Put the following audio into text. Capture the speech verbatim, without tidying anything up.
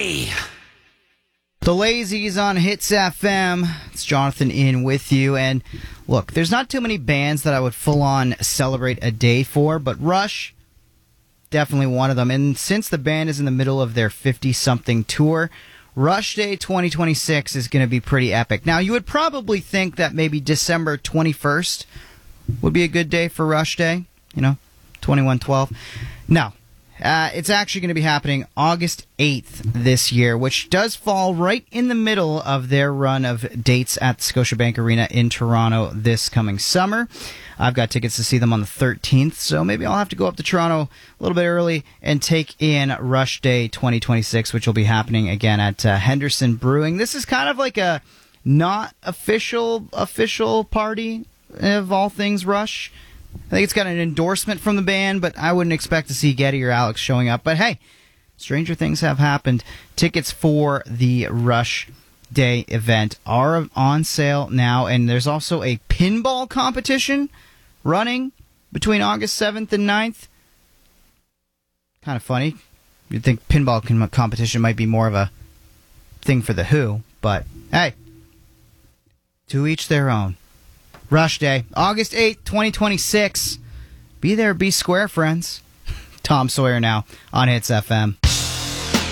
Day. The Lazies on Hits F M. It's Jonathan in with you. And look, there's not too many bands that I would full on celebrate a day for, but Rush, definitely one of them. And since the band is in the middle of their fifty-something tour, Rush Day twenty twenty-six is going to be pretty epic. Now, you would probably think that maybe December twenty-first would be a good day for Rush Day, you know, twenty-one twelve. No. Uh, it's actually going to be happening August eighth this year, which does fall right in the middle of their run of dates at Scotiabank Arena in Toronto this coming summer. I've got tickets to see them on the thirteenth, so maybe I'll have to go up to Toronto a little bit early and take in Rush Day twenty twenty-six, which will be happening again at uh, Henderson Brewing. This is kind of like a not official, official party of all things Rush. I think it's got an endorsement from the band, but I wouldn't expect to see Geddy or Alex showing up. But hey, stranger things have happened. Tickets for the Rush Day event are on sale now, and there's also a pinball competition running between August seventh and ninth. Kind of funny. You'd think pinball competition might be more of a thing for the Who, but hey, to each their own. Rush Day, August eighth, twenty twenty-six. Be there, be square, friends. Tom Sawyer now on Hits F M.